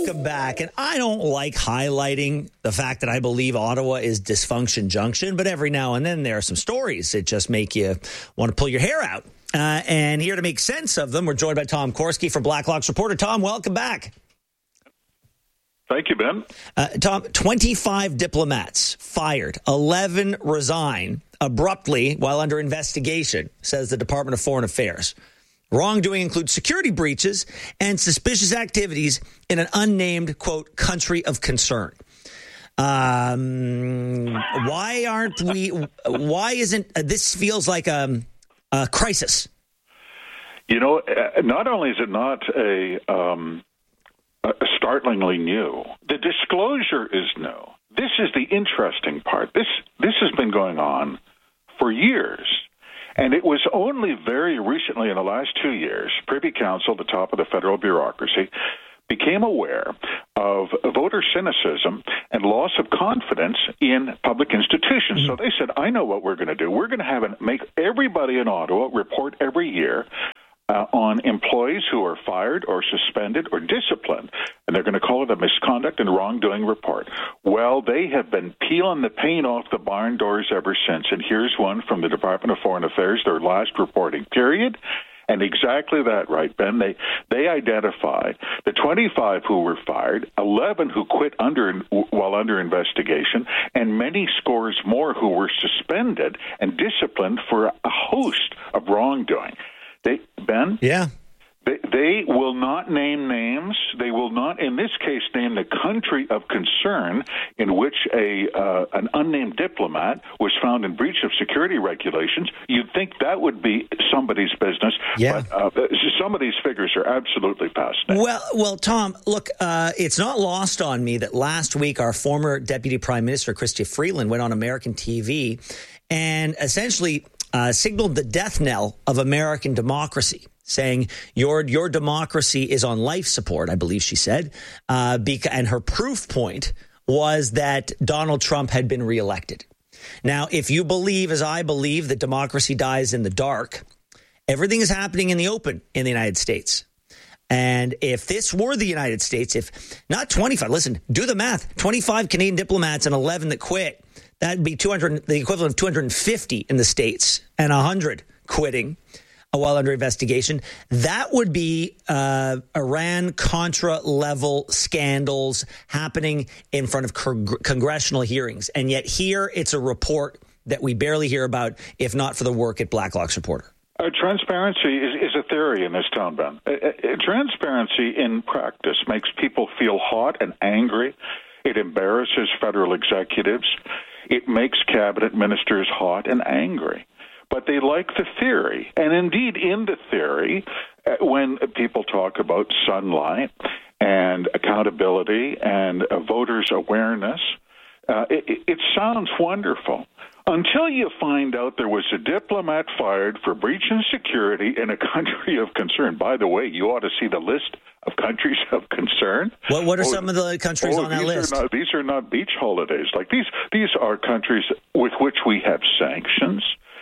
welcome back. And I don't like highlighting the fact that I believe Ottawa is dysfunction junction, but every now and then there are some stories that just make you want to pull your hair out. And here to make sense of them, we're joined by Tom Korski from Blacklock's Reporter. Tom, welcome back. Thank you, Ben. Tom, 25 diplomats fired, 11 resign abruptly while under investigation, says the Department of Foreign Affairs. Wrongdoing includes security breaches and suspicious activities in an unnamed, quote, country of concern. Why isn't this feels like a crisis? You know, not only is it not startlingly new, the disclosure is new. This is the interesting part. This has been going on for years. And it was only very recently, in the last 2 years, Privy Council, the top of the federal bureaucracy, became aware of voter cynicism and loss of confidence in public institutions. Mm-hmm. So they said, I know what we're going to do. We're going to make everybody in Ottawa report every year on employees who are fired or suspended or disciplined, and they're going to call it a misconduct and wrongdoing report. Well, they have been peeling the paint off the barn doors ever since, and here's one from the Department of Foreign Affairs, their last reporting period, and exactly that, right, Ben? They identify the 25 who were fired, 11 who quit while under investigation, and many scores more who were suspended and disciplined for a host of wrongdoing. Ben? Yeah. They will not name names. They will not, in this case, name the country of concern in which an unnamed diplomat was found in breach of security regulations. You'd think that would be somebody's business. Yeah. But some of these figures are absolutely fascinating. Well, Tom, look, it's not lost on me that last week our former Deputy Prime Minister, Chrystia Freeland, went on American TV and essentially signaled the death knell of American democracy, saying your democracy is on life support, I believe she said. And her proof point was that Donald Trump had been reelected. Now, if you believe, as I believe, that democracy dies in the dark, everything is happening in the open in the United States. And if this were the United States, if not 25, listen, do the math, 25 Canadian diplomats and 11 that quit, that'd be 200, the equivalent of 250 in the States, and 100 quitting while under investigation. That would be Iran-Contra level scandals happening in front of congressional hearings. And yet here it's a report that we barely hear about, if not for the work at Blacklock's Reporter. Transparency is a theory in this town, Ben. Transparency in practice makes people feel hot and angry. It embarrasses federal executives. It makes cabinet ministers hot and angry. But they like the theory. And indeed, in the theory, when people talk about sunlight and accountability and voters' awareness, it sounds wonderful. Until you find out there was a diplomat fired for breach of security in a country of concern. By the way, you ought to see the list of countries of concern. What are some of the countries on that list? These are not beach holidays. Like these are countries with which we have sanctions.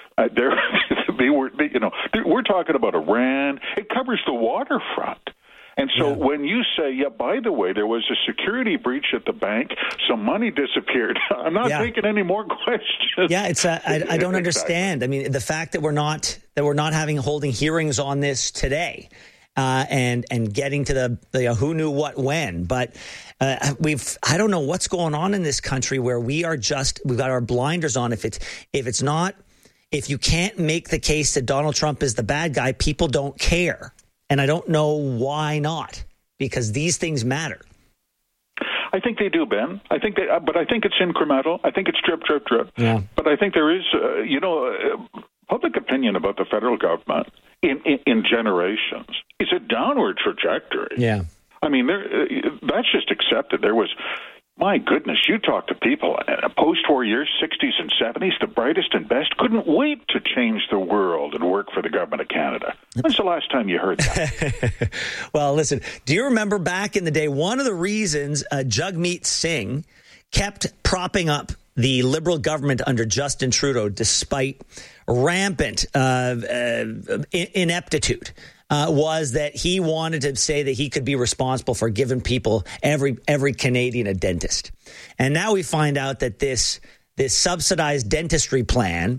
We're talking about Iran. It covers the waterfront. And so when you say, yeah, by the way, there was a security breach at the bank, some money disappeared, I'm not taking any more questions. Yeah, it's I don't understand. I mean, the fact that we're not holding hearings on this today, and getting to the who knew what when, but I don't know what's going on in this country where we've got our blinders on. If you can't make the case that Donald Trump is the bad guy, people don't care. And I don't know why not, because these things matter. I think they do, Ben. But I think it's incremental. I think it's drip, drip, drip. Yeah. But I think there is, public opinion about the federal government in generations is a downward trajectory. Yeah. I mean, that's just accepted. There was, my goodness, you talk to people post-war years, 60s and 70s, the brightest and best couldn't wait to change the world and work for the government of Canada. When's the last time you heard that? Well, listen, do you remember back in the day, one of the reasons Jagmeet Singh kept propping up the Liberal government under Justin Trudeau, despite rampant ineptitude, was that he wanted to say that he could be responsible for giving people, every Canadian, a dentist. And now we find out that this subsidized dentistry plan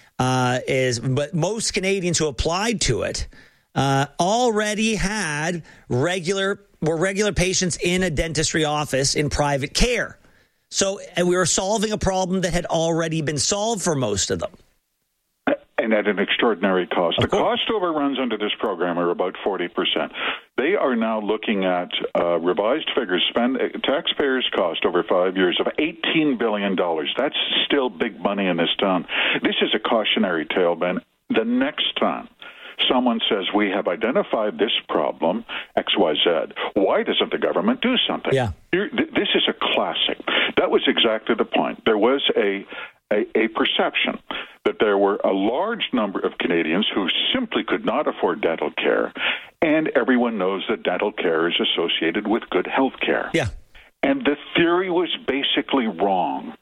but most Canadians who applied to it already were regular patients in a dentistry office in private care. So we were solving a problem that had already been solved for most of them. And at an extraordinary cost. The cost overruns under this program are about 40%. They are now looking at revised figures. Taxpayers' cost over 5 years of $18 billion. That's still big money in this town. This is a cautionary tale, Ben. The next time someone says, we have identified this problem, XYZ, why doesn't the government do something? Yeah. This is a classic. That was exactly the point. There was a perception that there were a large number of Canadians who simply could not afford dental care, and everyone knows that dental care is associated with good health care. Yeah. And the theory was basically wrong.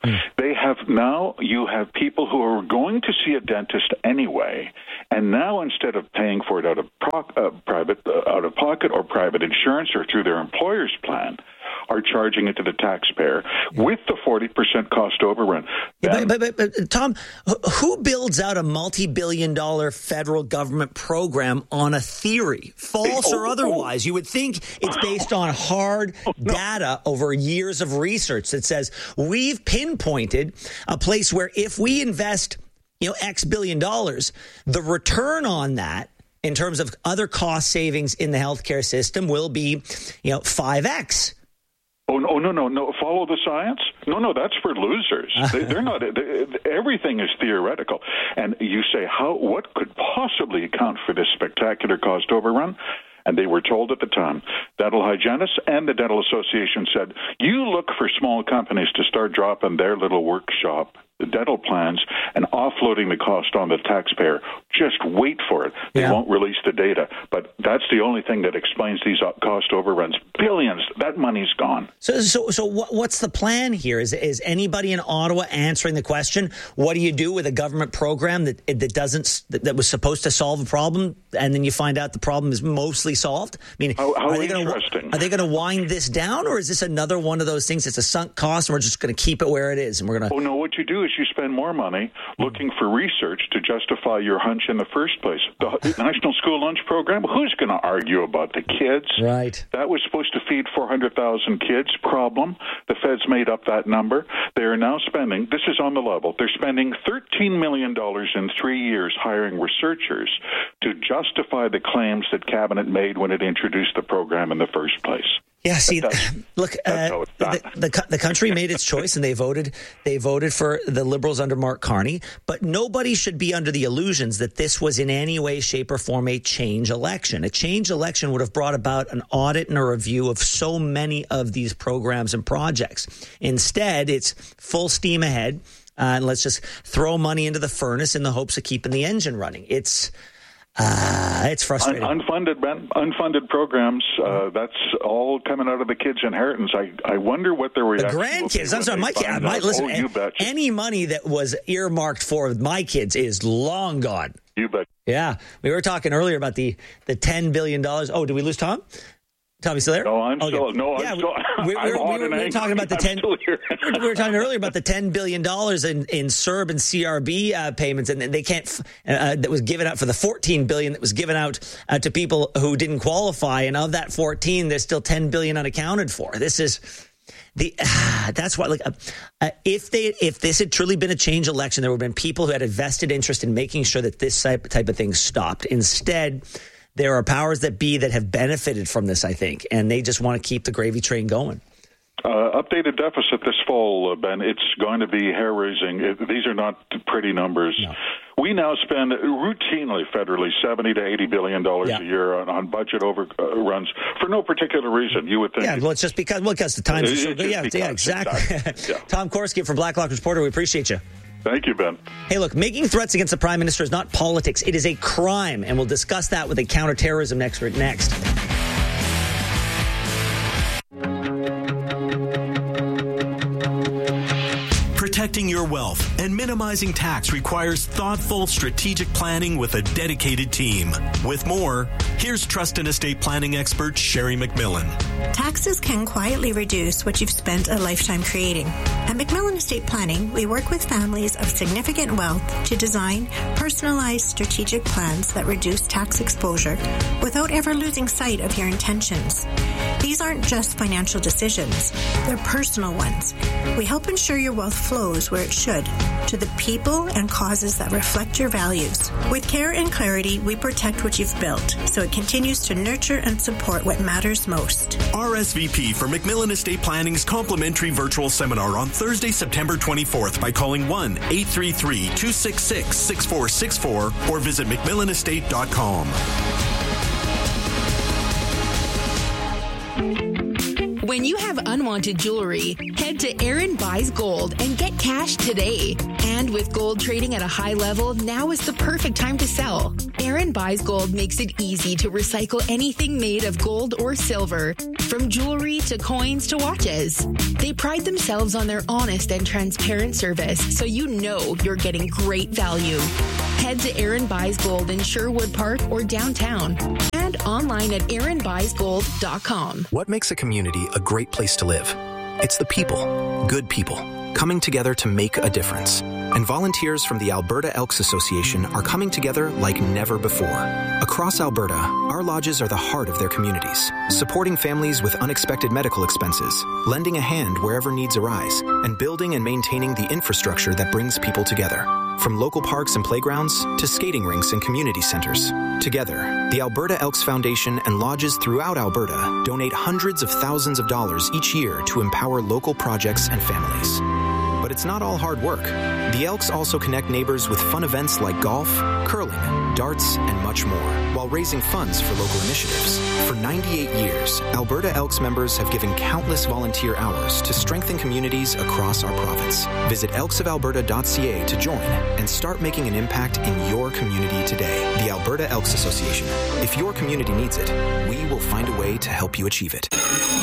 You have people who are going to see a dentist anyway, and now instead of paying for it out of pocket or private insurance or through their employer's plan, are charging it to the taxpayer with the 40% cost overrun. But Tom, who builds out a multi-billion-dollar federal government program on a theory, false or otherwise? You would think it's based on hard data over years of research that says we've pinpointed a place where if we invest, X billion dollars, the return on that in terms of other cost savings in the healthcare system will be, 5X. Oh, no. Follow the science? No, that's for losers. They're not. Everything is theoretical. And you say, what could possibly account for this spectacular cost overrun? And they were told at the time, dental hygienists and the Dental Association said, you look for small companies to start dropping their little workshop, the dental plans, and offloading the cost on the taxpayer. Just wait for it. They won't release the data. But that's the only thing that explains these cost overruns. Billions. That money's gone. So what's the plan here? Is anybody in Ottawa answering the question? What do you do with a government program that was supposed to solve a problem, and then you find out the problem is mostly solved? I mean, are they going to wind this down, or is this another one of those things that's a sunk cost, and we're just going to keep it where it is? And we're going to. Oh no! What you do is you spend more money looking for research to justify your hunch in the first place. The National School Lunch Program. Who's going to argue about the kids? Right. That was supposed to feed 400,000 kids. Problem. The feds made up that number. They are now spending. This is on the level. They're spending $13 million in 3 years hiring researchers to justify the claims that Cabinet made when it introduced the program in the first place. Yeah, see, look, the country made its choice, and they voted for the Liberals under Mark Carney. But nobody should be under the illusions that this was in any way, shape, or form a change election. A change election would have brought about an audit and a review of so many of these programs and projects. Instead, it's full steam ahead, and let's just throw money into the furnace in the hopes of keeping the engine running. It's frustrating. Unfunded programs. That's all coming out of the kids' inheritance. I wonder what their reaction. The grandkids. I'm sorry, my kid. Listen. You bet. Any money that was earmarked for my kids is long gone. You bet. Yeah, we were talking earlier about the $10 billion. Oh, did we lose Tom? Tom, you still there? No, I'm still. No, I'm still. We were talking about the 10. We were talking earlier about the $10 billion in CERB and CRB payments, and they can't. That was given out for the $14 billion that was given out to people who didn't qualify, and of that 14, there's still $10 billion unaccounted for. This is that's why. If this had truly been a change election, there would have been people who had a vested interest in making sure that this type of thing stopped. Instead, there are powers that be that have benefited from this, I think, and they just want to keep the gravy train going. Updated deficit this fall, Ben. It's going to be hair-raising. These are not pretty numbers. No. We now spend routinely, federally, $70 to $80 billion a year on budget overruns for no particular reason. You would think. Yeah, well, it's just because the times are so good. Yeah, exactly. Tom Korski from Blacklock Reporter, we appreciate you. Thank you, Ben. Hey, look, making threats against the Prime Minister is not politics. It is a crime, and we'll discuss that with a counterterrorism expert next. Protecting your wealth and minimizing tax requires thoughtful, strategic planning with a dedicated team. With more, here's trust and estate planning expert Sherry McMillan. Taxes can quietly reduce what you've spent a lifetime creating. At McMillan Estate Planning, we work with families of significant wealth to design personalized strategic plans that reduce tax exposure without ever losing sight of your intentions. These aren't just financial decisions, they're personal ones. We help ensure your wealth flows where it should, to the people and causes that reflect your values. With care and clarity, we protect what you've built, so it continues to nurture and support what matters most. RSVP for McMillan Estate Planning's complimentary virtual seminar on Thursday, September 24th by calling 1-833-266-6464 or visit McMillanestate.com. When you have unwanted jewelry, head to Aaron Buys Gold and get cash today. And with gold trading at a high level, now is the perfect time to sell. Aaron Buys Gold makes it easy to recycle anything made of gold or silver, from jewelry to coins to watches. They pride themselves on their honest and transparent service, so you know you're getting great value. Head to Aaron Buys Gold in Sherwood Park or downtown and online at aaronbuysgold.com. What makes a community a great place to live? It's the people, good people, coming together to make a difference. And volunteers from the Alberta Elks Association are coming together like never before. Across Alberta, our lodges are the heart of their communities, supporting families with unexpected medical expenses, lending a hand wherever needs arise, and building and maintaining the infrastructure that brings people together. From local parks and playgrounds to skating rinks and community centers. Together, the Alberta Elks Foundation and lodges throughout Alberta donate hundreds of thousands of dollars each year to empower local projects and families. But it's not all hard work. The Elks also connect neighbors with fun events like golf, curling, darts, and much more, while raising funds for local initiatives. For 98 years, Alberta Elks members have given countless volunteer hours to strengthen communities across our province. Visit elksofalberta.ca to join and start making an impact in your community today. The Alberta Elks Association. If your community needs it, we will find a way to help you achieve it.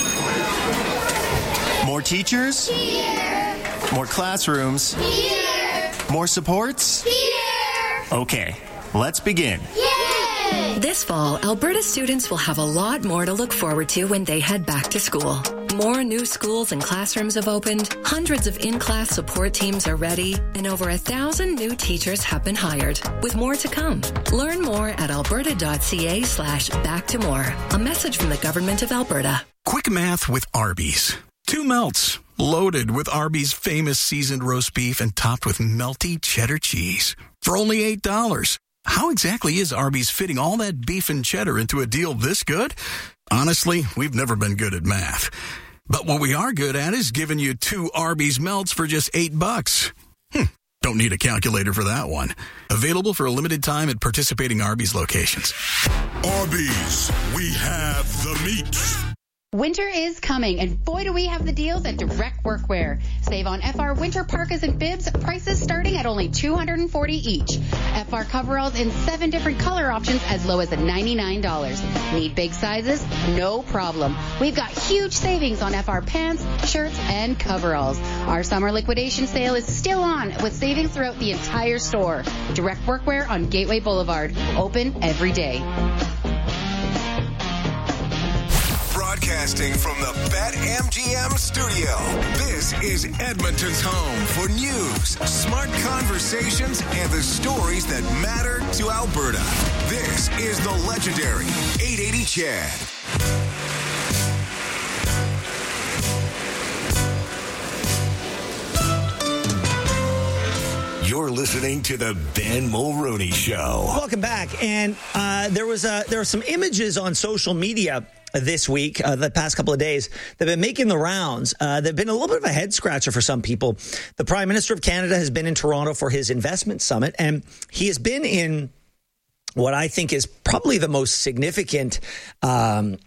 More teachers? Here. More classrooms? Here. More supports? Here. Okay, let's begin. Yay! This fall, Alberta students will have a lot more to look forward to when they head back to school. More new schools and classrooms have opened, hundreds of in-class support teams are ready, and over 1,000 new teachers have been hired, with more to come. Learn more at alberta.ca/back-to-more. A message from the Government of Alberta. Quick math with Arby's. 2 melts, loaded with Arby's famous seasoned roast beef and topped with melty cheddar cheese for only $8. How exactly is Arby's fitting all that beef and cheddar into a deal this good? Honestly, we've never been good at math. But what we are good at is giving you 2 Arby's melts for just $8. Don't need a calculator for that one. Available for a limited time at participating Arby's locations. Arby's, we have the meat. Winter is coming, and boy do we have the deals at Direct Workwear. Save on FR winter parkas and bibs, prices starting at only $240 each. FR coveralls in 7 different color options as low as $99. Need big sizes? No problem. We've got huge savings on FR pants, shirts, and coveralls. Our summer liquidation sale is still on, with savings throughout the entire store. Direct Workwear on Gateway Boulevard, open every day. Broadcasting from the BetMGM studio, this is Edmonton's home for news, smart conversations, and the stories that matter to Alberta. This is the legendary 880 Chad. You're listening to the Ben Mulroney Show. Welcome back. And there were some images on social media this week, the past couple of days, that have been making the rounds. They've been a little bit of a head scratcher for some people. The Prime Minister of Canada has been in Toronto for his investment summit, and he has been in what I think is probably the most significant police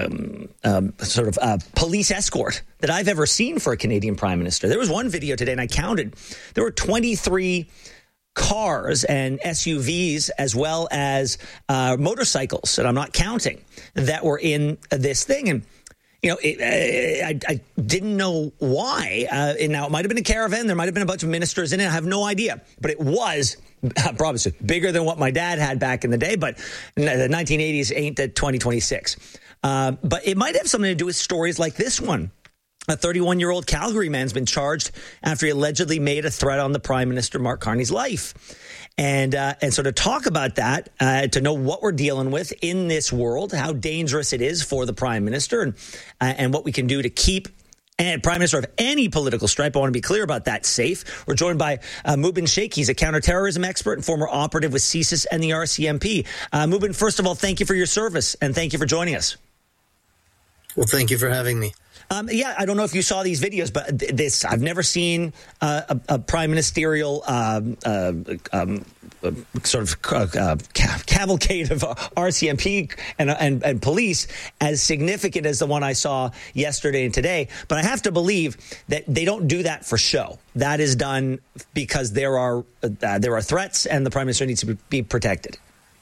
escort that I've ever seen for a Canadian Prime Minister. There was one video today, and I counted. There were 23 cars and SUVs as well as motorcycles, and I'm not counting, that were in this thing. And I didn't know why. And now, it might have been a caravan. There might have been a bunch of ministers in it. I have no idea. But it was, I promise you, bigger than what my dad had back in the day. But the 1980s ain't the 2026. But it might have something to do with stories like this one. A 31-year-old Calgary man's been charged after he allegedly made a threat on the Prime Minister, Mark Carney's life. And so to talk about that, to know what we're dealing with in this world, how dangerous it is for the Prime Minister, and what we can do to keep Prime Minister of any political stripe, I want to be clear about that, safe. We're joined by Mubin Sheikh. He's a counterterrorism expert and former operative with CSIS and the RCMP. Mubin, first of all, thank you for your service, and thank you for joining us. Well, thank you for having me. I don't know if you saw these videos, but I've never seen a prime ministerial sort of cavalcade of RCMP and police as significant as the one I saw yesterday and today. But I have to believe that they don't do that for show. That is done because there are threats, and the prime minister needs to be protected.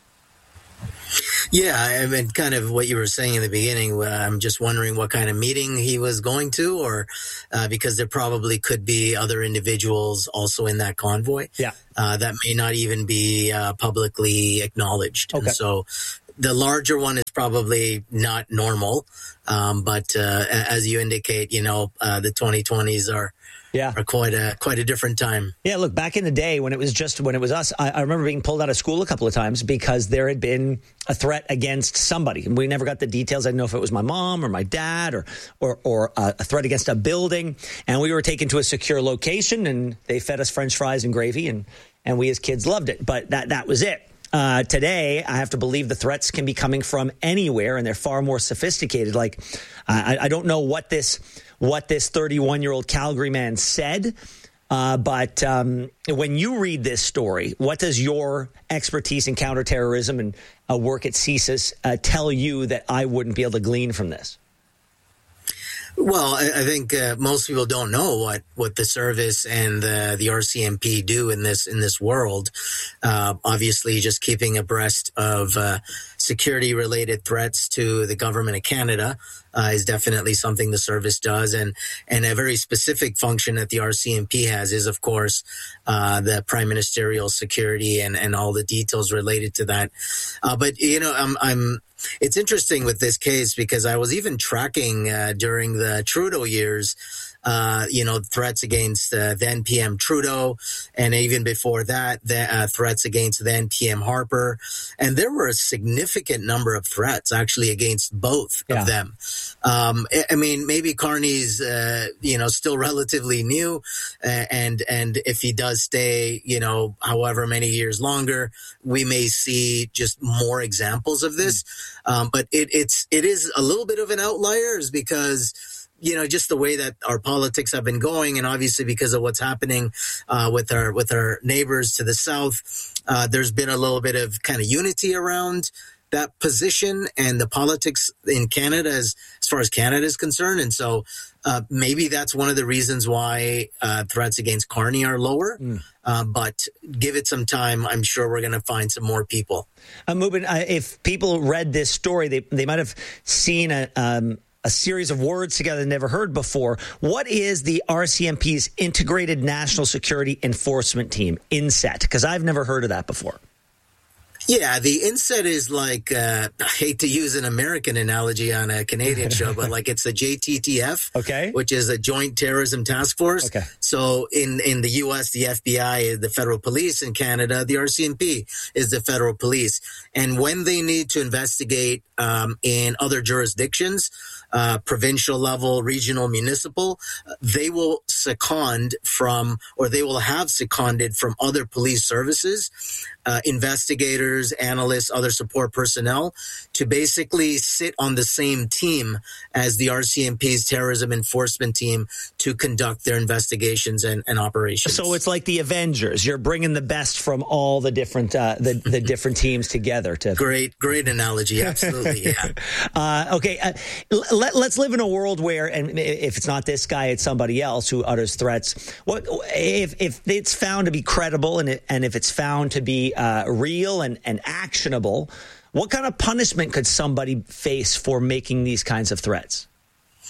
Yeah, I mean, kind of what you were saying in the beginning. I'm just wondering what kind of meeting he was going to, or because there probably could be other individuals also in that convoy. Yeah, that may not even be publicly acknowledged. Okay. And so the larger one is probably not normal. But as you indicate, the 2020s are quite a different time. Yeah, look, back in the day when it was us, I remember being pulled out of school a couple of times because there had been a threat against somebody. And we never got the details. I didn't know if it was my mom or my dad or a threat against a building. And we were taken to a secure location, and they fed us French fries and gravy, and we as kids loved it. But that was it. Today, I have to believe the threats can be coming from anywhere, and they're far more sophisticated. Like, I don't know what this 31-year-old Calgary man said, but when you read this story, what does your expertise in counterterrorism and work at CSIS tell you that I wouldn't be able to glean from this? Well, I think most people don't know what the service and the RCMP do in this world. Obviously, just keeping abreast of security-related threats to the government of Canada is definitely something the service does, and a very specific function that the RCMP has is, of course, the prime ministerial security and all the details related to that. But it's interesting with this case because I was even tracking during the Trudeau years, threats against then PM Trudeau, and even before that, threats against then PM Harper. And there were a significant number of threats actually against both of them. I mean, maybe Carney's, still relatively new. And if he does stay, however many years longer, we may see just more examples of this. But it is a little bit of an outlier is because, just the way that our politics have been going, and obviously because of what's happening with our neighbors to the south, there's been a little bit of kind of unity around that position and the politics in Canada as far as Canada is concerned. And so maybe that's one of the reasons why threats against Carney are lower. But give it some time. I'm sure we're going to find some more people. Mubin, if people read this story, they might have seen a series of words together they never heard before. What is the RCMP's Integrated National Security Enforcement Team, INSET? Because I've never heard of that before. Yeah, the INSET is like, I hate to use an American analogy on a Canadian show, but like it's the JTTF, which is a Joint Terrorism Task Force. Okay. So in the U.S., the FBI is the federal police. In Canada, the RCMP is the federal police. And when they need to investigate in other jurisdictions, provincial level, regional, municipal, they will second from, or they will have seconded from other police services, investigators, analysts, other support personnel to basically sit on the same team as the RCMP's terrorism enforcement team to conduct their investigations and operations. So it's like the Avengers. You're bringing the best from all the different the different teams together. Great analogy. Absolutely. Yeah. Let's live in a world where, and if it's not this guy, it's somebody else who utters threats. What if it's found to be credible and if it's found to be real and actionable? What kind of punishment could somebody face for making these kinds of threats?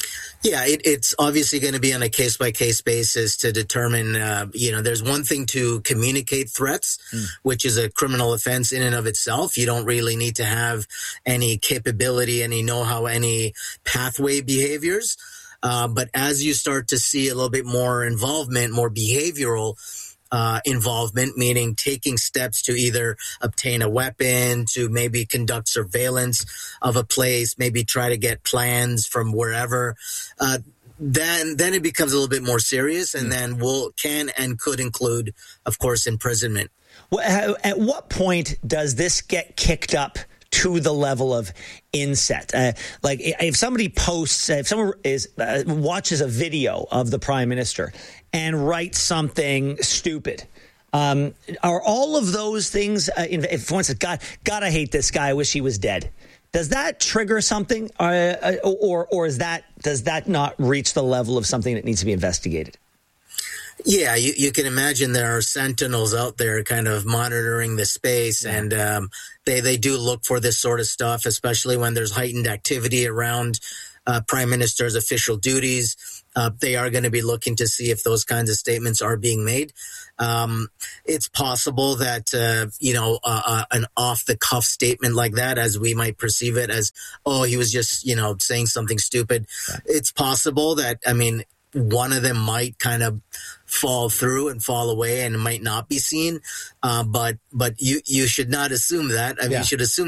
Yeah, it's obviously going to be on a case-by-case basis to determine, there's one thing to communicate threats, which is a criminal offense in and of itself. You don't really need to have any capability, any know-how, any pathway behaviors. But as you start to see a little bit more involvement, more behavioral involvement, meaning taking steps to either obtain a weapon, to maybe conduct surveillance of a place, maybe try to get plans from wherever, then it becomes a little bit more serious, and then can and could include, of course, imprisonment. Well, at what point does this get kicked up to the level of inset? Like if somebody posts, if someone watches a video of the prime minister and writes something stupid, are all of those things, if one says, God, I hate this guy, I wish he was dead, does that trigger something, or does that not reach the level of something that needs to be investigated? Yeah, you can imagine there are sentinels out there kind of monitoring the space, and they do look for this sort of stuff, especially when there's heightened activity around prime minister's official duties. They are going to be looking to see if those kinds of statements are being made. It's possible that, an off-the-cuff statement like that, as we might perceive it as, oh, he was just, saying something stupid. Right. It's possible that, one of them might kind of fall through and fall away and might not be seen. But you should not assume that. You should assume